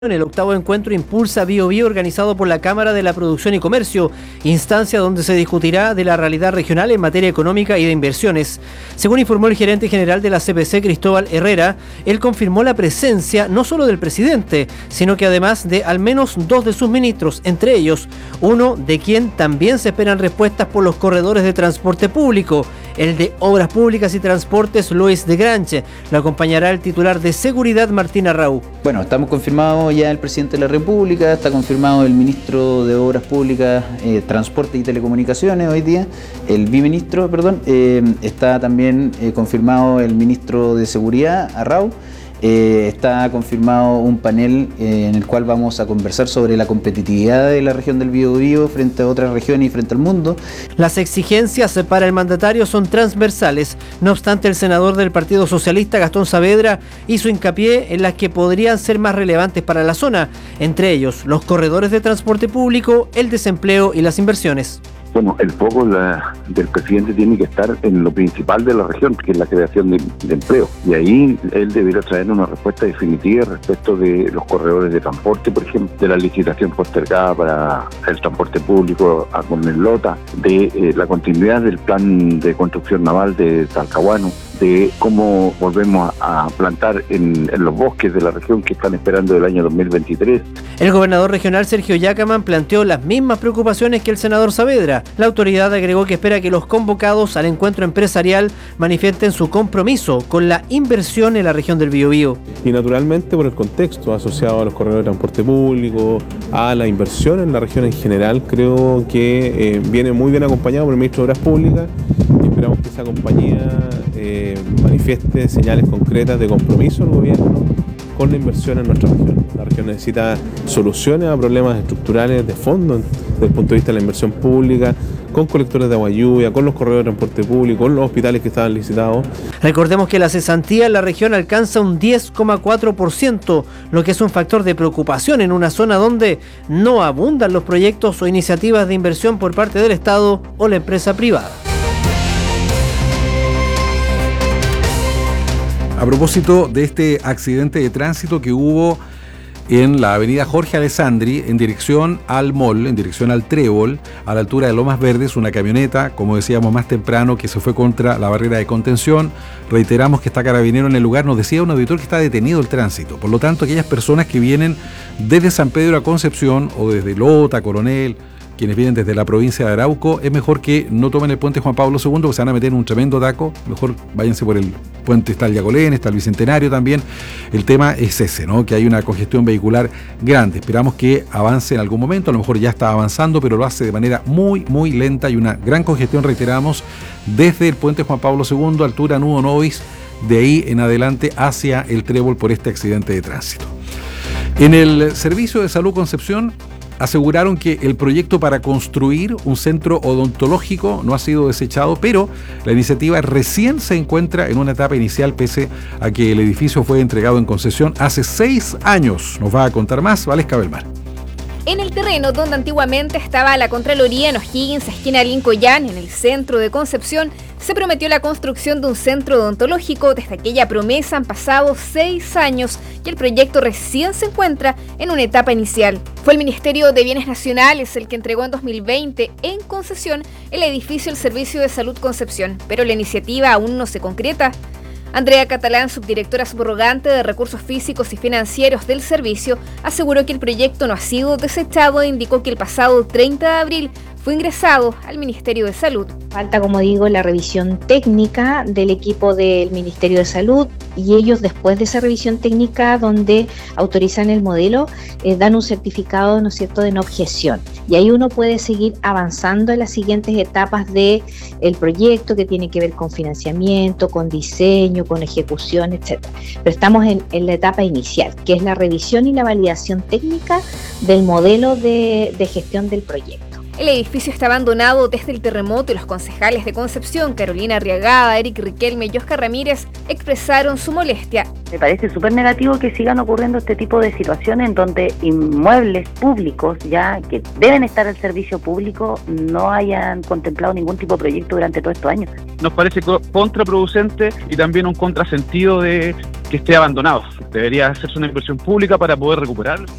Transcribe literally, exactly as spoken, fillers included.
En el octavo encuentro Impulsa Bio Bio, organizado por la Cámara de la Producción y Comercio, instancia donde se discutirá de la realidad regional en materia económica y de inversiones. Según informó el gerente general de la C P C, Cristóbal Herrera, él confirmó la presencia no solo del presidente, sino que además de al menos dos de sus ministros, entre ellos uno de quien también se esperan respuestas por los corredores de transporte público, el de Obras Públicas y Transportes, Luis de Granche. Lo acompañará el titular de Seguridad, Martín Arrau. Bueno, estamos confirmados ya el presidente de la República, está confirmado el ministro de Obras Públicas, eh, Transporte y Telecomunicaciones hoy día, el biministro, perdón, eh, está también eh, confirmado el ministro de Seguridad, Arrau. Eh, está confirmado un panel eh, en el cual vamos a conversar sobre la competitividad de la región del Biobío frente a otras regiones y frente al mundo. Las exigencias para el mandatario son transversales. No obstante, el senador del Partido Socialista, Gastón Saavedra, hizo hincapié en las que podrían ser más relevantes para la zona, entre ellos los corredores de transporte público, el desempleo y las inversiones. Bueno, el foco la, del presidente tiene que estar en lo principal de la región, que es la creación de, de empleo. Y ahí él deberá traer una respuesta definitiva respecto de los corredores de transporte, por ejemplo, de la licitación postergada para el transporte público a Conelota, de eh, la continuidad del plan de construcción naval de Talcahuano, de cómo volvemos a plantar en, en los bosques de la región que están esperando el año dos mil veintitrés. El gobernador regional Sergio Yacaman planteó las mismas preocupaciones que el senador Saavedra. La autoridad agregó que espera que los convocados al encuentro empresarial manifiesten su compromiso con la inversión en la región del Biobío. Y naturalmente por el contexto asociado a los corredores de transporte público, a la inversión en la región en general, creo que eh, viene muy bien acompañado por el ministro de Obras Públicas y esperamos que esa compañía eh, manifieste señales concretas de compromiso del gobierno con la inversión en nuestra región. La región necesita soluciones a problemas estructurales de fondo desde el punto de vista de la inversión pública, con colectores de agua lluvia, con los corredores de transporte público, con los hospitales que estaban licitados. Recordemos que la cesantía en la región alcanza un diez coma cuatro por ciento, lo que es un factor de preocupación en una zona donde no abundan los proyectos o iniciativas de inversión por parte del Estado o la empresa privada. A propósito de este accidente de tránsito que hubo en la avenida Jorge Alessandri, en dirección al mall, en dirección al Trébol, a la altura de Lomas Verdes, una camioneta, como decíamos más temprano, que se fue contra la barrera de contención. Reiteramos que está Carabinero en el lugar. Nos decía un auditor que está detenido el tránsito. Por lo tanto, aquellas personas que vienen desde San Pedro a Concepción o desde Lota, Coronel, quienes vienen desde la provincia de Arauco, es mejor que no tomen el puente Juan Pablo segundo, porque se van a meter en un tremendo taco. Mejor váyanse por el puente, está el Yacolén, está el Bicentenario también. El tema es ese, ¿no? Que hay una congestión vehicular grande. Esperamos que avance en algún momento, a lo mejor ya está avanzando, pero lo hace de manera muy, muy lenta y una gran congestión, reiteramos, desde el puente Juan Pablo segundo, altura Nudo Novis, de ahí en adelante hacia el Trébol por este accidente de tránsito. En el Servicio de Salud Concepción aseguraron que el proyecto para construir un centro odontológico no ha sido desechado, pero la iniciativa recién se encuentra en una etapa inicial, pese a que el edificio fue entregado en concesión hace seis años. Nos va a contar más Valesca Belmar. En el terreno donde antiguamente estaba la Contraloría en O'Higgins, esquina Lincoln, en el centro de Concepción, se prometió la construcción de un centro odontológico. Desde aquella promesa han pasado seis años y el proyecto recién se encuentra en una etapa inicial. Fue el Ministerio de Bienes Nacionales el que entregó en dos mil veinte en concesión el edificio del Servicio de Salud Concepción, pero la iniciativa aún no se concreta. Andrea Catalán, subdirectora subrogante de Recursos Físicos y Financieros del servicio, aseguró que el proyecto no ha sido desechado e indicó que el pasado treinta de abril fue ingresado al Ministerio de Salud. Falta, como digo, la revisión técnica del equipo del Ministerio de Salud y ellos, después de esa revisión técnica donde autorizan el modelo, eh, dan un certificado, ¿no es cierto?, de no objeción. Y ahí uno puede seguir avanzando en las siguientes etapas del proyecto, que tiene que ver con financiamiento, con diseño, con ejecución, etcétera. Pero estamos en, en la etapa inicial, que es la revisión y la validación técnica del modelo de, de gestión del proyecto. El edificio está abandonado desde el terremoto y los concejales de Concepción, Carolina Arriagada, Eric Riquelme y Oscar Ramírez, expresaron su molestia. Me parece súper negativo que sigan ocurriendo este tipo de situaciones en donde inmuebles públicos, ya que deben estar al servicio público, no hayan contemplado ningún tipo de proyecto durante todos estos años. Nos parece contraproducente y también un contrasentido de que esté abandonado. Debería hacerse una inversión pública para poder recuperar